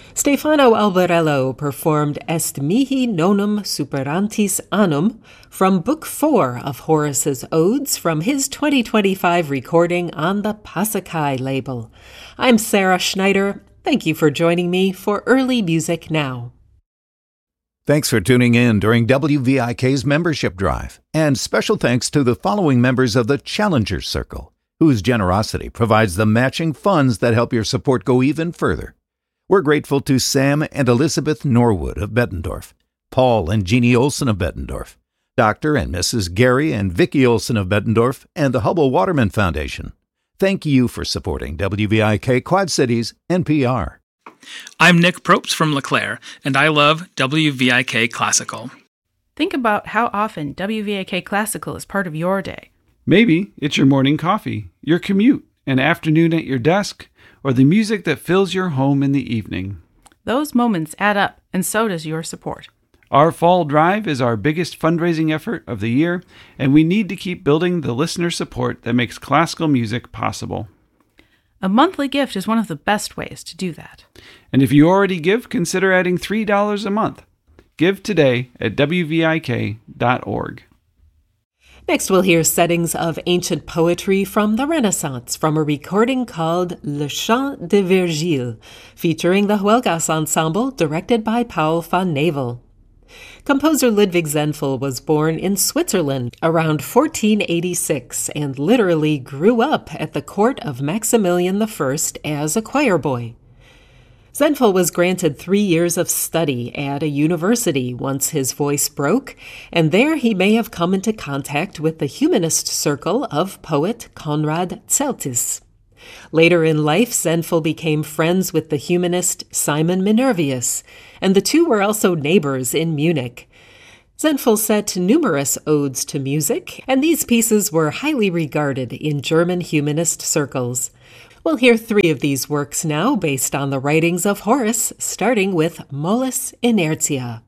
Stefano Albarello performed Est mihi nonum superantis annum from Book 4 of Horace's Odes from his 2025 recording on the Passakai label. I'm Sarah Schneider. Thank you for joining me for Early Music Now. Thanks for tuning in during WVIK's membership drive, and special thanks to the following members of the Challenger Circle, whose generosity provides the matching funds that help your support go even further. We're grateful to Sam and Elizabeth Norwood of Bettendorf, Paul and Jeannie Olson of Bettendorf, Dr. and Mrs. Gary and Vicki Olson of Bettendorf, and the Hubble Waterman Foundation. Thank you for supporting WVIK Quad Cities NPR. I'm Nick Propst from LeClaire, and I love WVIK Classical. Think about how often WVIK Classical is part of your day. Maybe it's your morning coffee, your commute, an afternoon at your desk, or the music that fills your home in the evening. Those moments add up, and so does your support. Our fall drive is our biggest fundraising effort of the year, and we need to keep building the listener support that makes classical music possible. A monthly gift is one of the best ways to do that. And if you already give, consider adding $3 a month. Give today at wvik.org. Next, we'll hear settings of ancient poetry from the Renaissance from a recording called Le Chant de Virgile, featuring the Huelgas Ensemble, directed by Paul van Nevel. Composer Ludwig Zenfel was born in Switzerland around 1486 and literally grew up at the court of Maximilian I as a choir boy. Zenfel was granted 3 years of study at a university once his voice broke, and there he may have come into contact with the humanist circle of poet Konrad Celtis. Later in life, Zenfel became friends with the humanist Simon Minervius, and the two were also neighbors in Munich. Zenfel set numerous odes to music, and these pieces were highly regarded in German humanist circles. We'll hear 3 of these works now based on the writings of Horace, starting with Mollis Inertia.